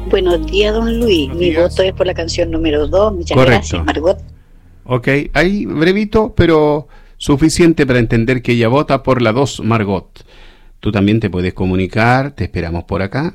Buenos días, don Luis. Buenos Mi días. voto es por la canción número 2. Muchas Correcto. gracias, Margot. Ok, ahí brevito, pero suficiente para entender que ella vota por la 2, Margot. Tú también te puedes comunicar, te esperamos por acá.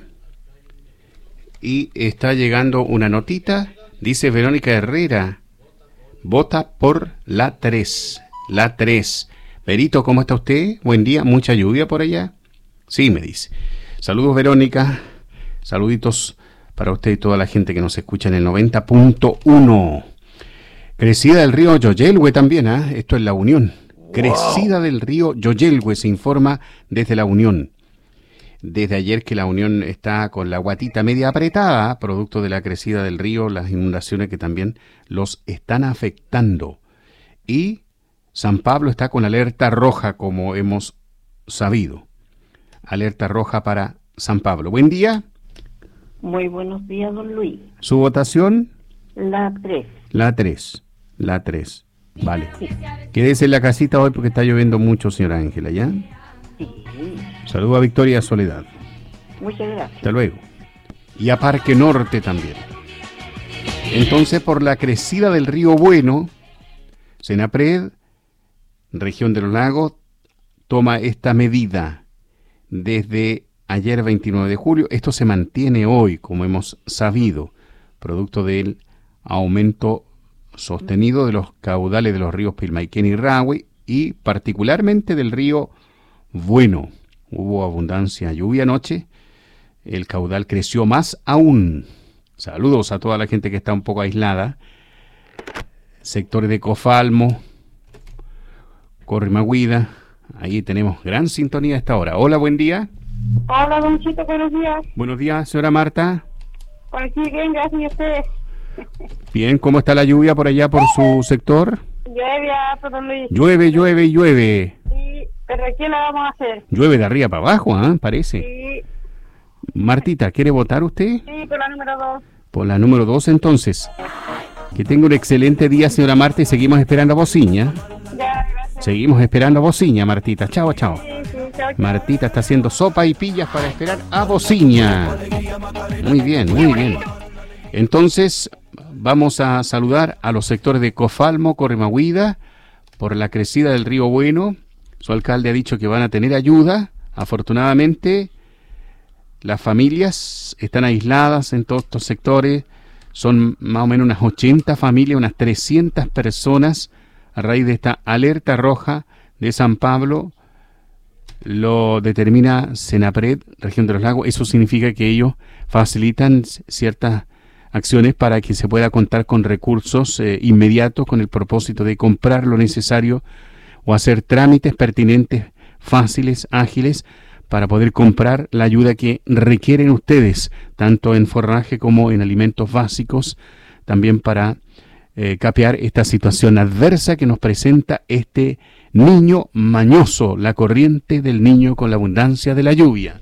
Y está llegando una notita, dice Verónica Herrera, vota por la 3. La 3. Perito, ¿cómo está usted? Buen día, ¿mucha lluvia por allá? Sí, me dice. Saludos, Verónica. Saluditos para usted y toda la gente que nos escucha en el 90.1. Crecida del río Yoyelhue también, ¿eh? Esto es La Unión. Crecida del río Yoyelhue, se informa desde La Unión. Desde ayer que La Unión está con la guatita media apretada, producto de la crecida del río, las inundaciones que también los están afectando. Y San Pablo está con alerta roja, como hemos sabido. Alerta roja para San Pablo. Buen día. Muy buenos días, don Luis. ¿Su votación? La 3. La 3. La 3. Vale. Quédese en la casita hoy porque está lloviendo mucho, señora Ángela, ¿ya? Sí. Saludo a Victoria Soledad. Muchas gracias. Hasta luego. Y a Parque Norte también. Entonces, por la crecida del río Bueno, Senapred, región de los lagos, toma esta medida desde ayer 29 de julio. Esto se mantiene hoy, como hemos sabido, producto del aumento sostenido de los caudales de los ríos Pilmaiquén y Rahue y particularmente del río Bueno. Hubo abundancia de lluvia anoche, el caudal creció más aún. Saludos a toda la gente que está un poco aislada. Sectores de Cofalmo, Corrimahuida, ahí tenemos gran sintonía a esta hora. Hola, buen día. Hola, don Chito, buenos días. Buenos días, señora Marta. Por aquí bien, gracias a ustedes. Bien, ¿cómo está la lluvia por allá, por su sector? Llueve, don Luis. Llueve, llueve y llueve. Sí, pero ¿qué la vamos a hacer? Llueve de arriba para abajo, ¿ah? Parece. Sí, Martita, ¿quiere votar usted? sí, por la número 2. Por la número 2, entonces. Que tenga un excelente día, señora Marta, y seguimos esperando a Bociña. Ya, gracias. Seguimos esperando a Bociña, Martita. Chao, chao. Sí, sí, chao, chao. Martita está haciendo sopa y pillas para esperar a Bociña. Muy bien, muy bien. Entonces, vamos a saludar a los sectores de Cofalmo, Corrimahuida, por la crecida del río Bueno. Su alcalde ha dicho que van a tener ayuda. Afortunadamente, las familias están aisladas en todos estos sectores. Son más o menos unas 80 familias, unas 300 personas a raíz de esta alerta roja de San Pablo. Lo determina Senapred, región de los lagos. Eso significa que ellos facilitan ciertas acciones para que se pueda contar con recursos inmediatos con el propósito de comprar lo necesario o hacer trámites pertinentes, fáciles, ágiles, para poder comprar la ayuda que requieren ustedes, tanto en forraje como en alimentos básicos, también para capear esta situación adversa que nos presenta este niño mañoso, la corriente del niño con la abundancia de la lluvia.